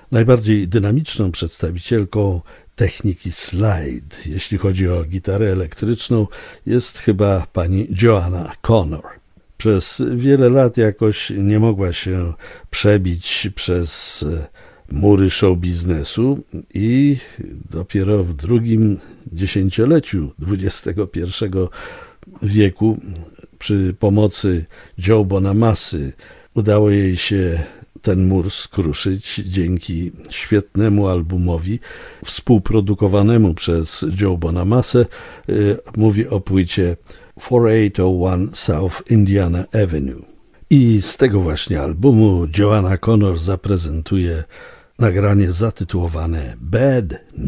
Najbardziej dynamiczną przedstawicielką techniki slide, jeśli chodzi o gitarę elektryczną, jest chyba pani Joanna Connor. Przez wiele lat jakoś nie mogła się przebić przez mury show biznesu i dopiero w drugim dziesięcioleciu XXI wieku przy pomocy Joe Bonamassy udało jej się ten mur skruszyć dzięki świetnemu albumowi współprodukowanemu przez Joe Bonamassę. Mówi o płycie 4801 South Indiana Avenue. I z tego właśnie albumu Joanna Connor zaprezentuje nagranie zatytułowane Bad